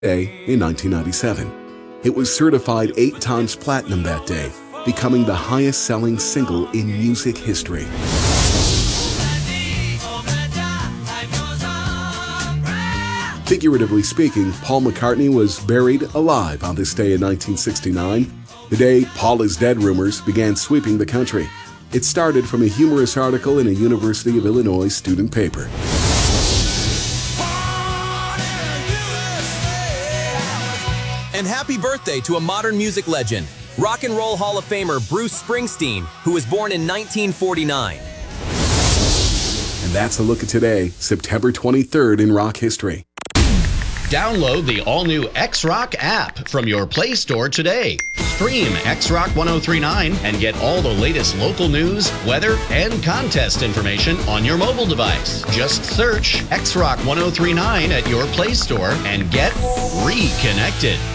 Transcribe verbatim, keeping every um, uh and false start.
Day in nineteen ninety-seven. It was certified eight times platinum that day, becoming the highest-selling single in music history. Figuratively speaking, Paul McCartney was buried alive on this day in nineteen sixty-nine, the day Paul is dead rumors began sweeping the country. It started from a humorous article in a University of Illinois student paper. And happy birthday to a modern music legend, Rock and Roll Hall of Famer Bruce Springsteen, who was born in nineteen forty-nine. And that's a look at today, September twenty-third in rock history. Download the all-new X-Rock app from your Play Store today. Stream X-Rock one oh three point nine and get all the latest local news, weather, and contest information on your mobile device. Just search X-Rock one oh three point nine at your Play Store and get reconnected.